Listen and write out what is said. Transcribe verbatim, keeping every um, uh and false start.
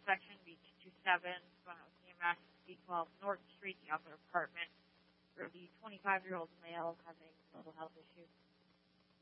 intersection, B two two seven, uh, E M S, B twelve North Street, the other apartment, for the twenty-five-year-old male having mental health issues.